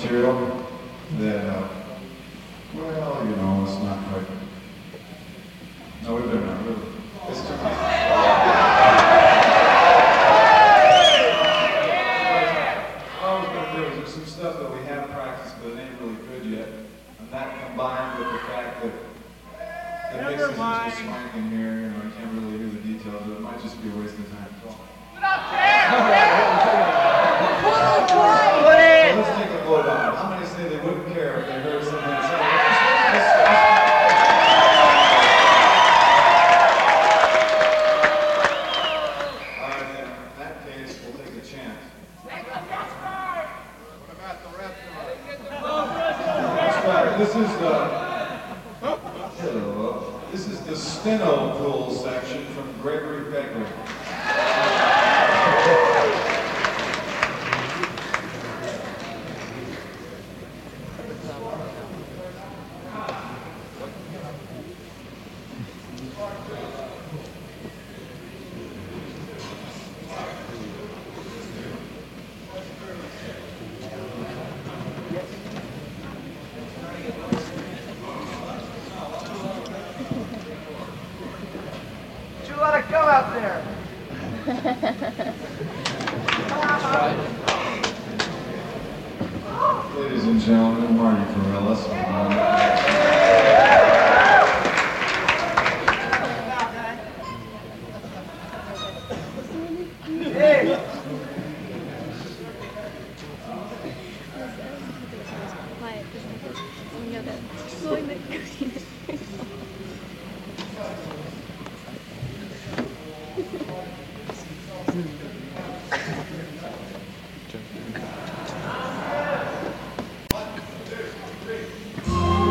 material that, well, you know, it's not quite. No, we better not really. It's too much. All we're going to do is there's some stuff that we have practiced, but it ain't really good yet. And that combined with the fact that the mix isn't too swanking here, you know, I can't really hear the details, but it might just be a waste of time. So let's take a vote on it. How many say they wouldn't care if they heard something that sounded all right, then, in that case, we'll take a chance. What about the rest of us? This is the Steno Pool section from Gregory Begley. Let it go out there. Ladies and gentlemen, Marty Corellis. Hey.